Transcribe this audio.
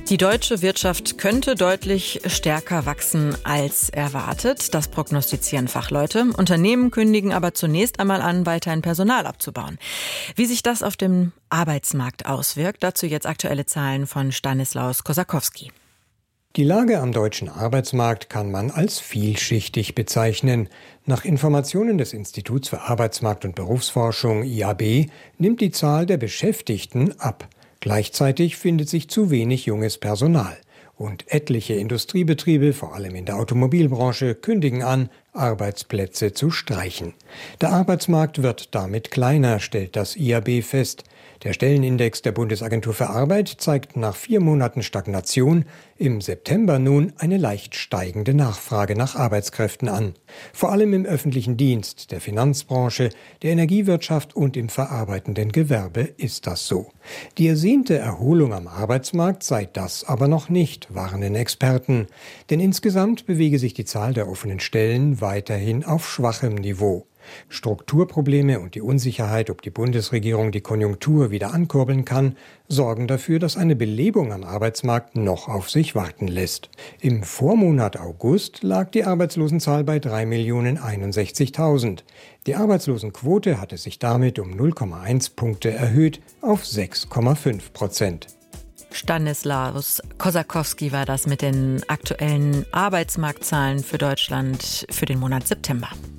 Die deutsche Wirtschaft könnte deutlich stärker wachsen als erwartet. Das prognostizieren Fachleute. Unternehmen kündigen aber zunächst einmal an, weiterhin Personal abzubauen. Wie sich das auf dem Arbeitsmarkt auswirkt, dazu jetzt aktuelle Zahlen von Stanislaus Kosakowski. Die Lage am deutschen Arbeitsmarkt kann man als vielschichtig bezeichnen. Nach Informationen des Instituts für Arbeitsmarkt- und Berufsforschung IAB nimmt die Zahl der Beschäftigten ab. Gleichzeitig findet sich zu wenig junges Personal. Und etliche Industriebetriebe, vor allem in der Automobilbranche, kündigen an, Arbeitsplätze zu streichen. Der Arbeitsmarkt wird damit kleiner, stellt das IAB fest. Der Stellenindex der Bundesagentur für Arbeit zeigt nach 4 Monaten Stagnation im September nun eine leicht steigende Nachfrage nach Arbeitskräften an. Vor allem im öffentlichen Dienst, der Finanzbranche, der Energiewirtschaft und im verarbeitenden Gewerbe ist das so. Die ersehnte Erholung am Arbeitsmarkt sei das aber noch nicht, warnen Experten. Denn insgesamt bewege sich die Zahl der offenen Stellen weiterhin auf schwachem Niveau. Strukturprobleme und die Unsicherheit, ob die Bundesregierung die Konjunktur wieder ankurbeln kann, sorgen dafür, dass eine Belebung am Arbeitsmarkt noch auf sich warten lässt. Im Vormonat August lag die Arbeitslosenzahl bei 3.061.000. Die Arbeitslosenquote hatte sich damit um 0,1 Punkte erhöht auf 6,5%. Stanislaus Kosakowski war das mit den aktuellen Arbeitsmarktzahlen für Deutschland für den Monat September.